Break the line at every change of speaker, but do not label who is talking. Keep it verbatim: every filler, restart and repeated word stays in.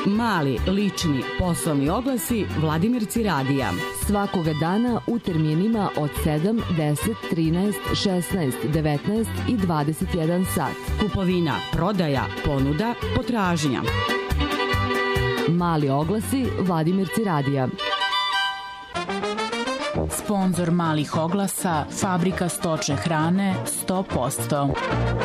Mali, lični, poslovni oglasi Vladimirci radija.
Svakoga dana u terminima od sedam, deset, trinaest, šesnaest, devetnaest i dvadeset jedan sat.
Kupovina, prodaja, ponuda, potražnja.
Mali oglasi Vladimirci radija.
Sponzor malih oglasa, Fabrika stočne hrane sto posto.